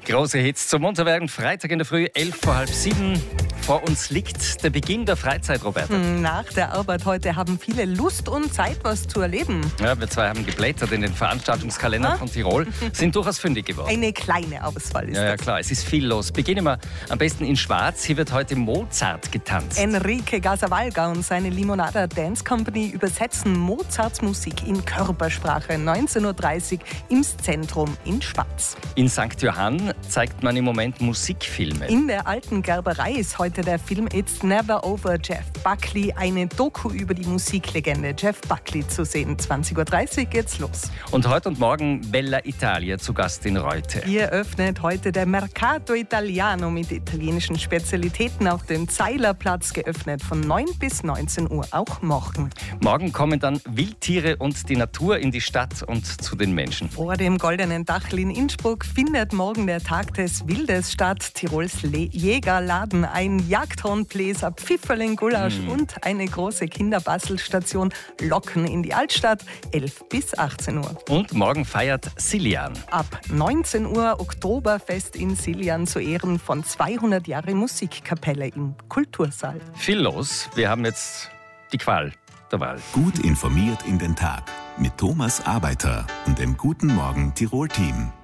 Große Hits zum Munterwerden. Freitag in der Früh, 11 vor halb 7. Vor uns liegt der Beginn der Freizeit, Roberta. Nach der Arbeit heute haben viele Lust und Zeit, was zu erleben. Ja, wir zwei haben geblättert in den Veranstaltungskalendern von Tirol, sind durchaus fündig geworden. Eine kleine Auswahl ist Ja, das. klar, es ist viel los. Beginnen wir am besten in Schwarz. Hier wird heute Mozart getanzt. Enrique Gasavalga und seine Limonada Dance Company übersetzen Mozarts Musik in Körpersprache. 19.30 Uhr im Zentrum in Schwarz. In St. Johann zeigt man im Moment Musikfilme. In der alten Gerberei ist heute der Film It's Never Over Jeff Buckley, eine Doku über die Musiklegende Jeff Buckley zu sehen. 20.30 Uhr geht's los. Und heute und morgen Bella Italia zu Gast in Reute. Hier öffnet heute der Mercato Italiano mit italienischen Spezialitäten auf dem Zeilerplatz, geöffnet von 9 bis 19 Uhr, auch morgen. Morgen kommen dann Wildtiere und die Natur in die Stadt und zu den Menschen. Vor dem Goldenen Dachl in Innsbruck findet morgen der Tag des Wildes statt. Tirols Jäger laden ein Jagdhornbläser, Pfifferling, Gulasch und eine große Kinderbastelstation locken in die Altstadt, 11 bis 18 Uhr. Und morgen feiert Siljan. Ab 19 Uhr Oktoberfest in Siljan zu Ehren von 200 Jahre Musikkapelle im Kultursaal. Viel los. Wir haben jetzt die Qual der Wahl. Gut informiert in den Tag mit Thomas Arbeiter und dem Guten Morgen Tirol-Team.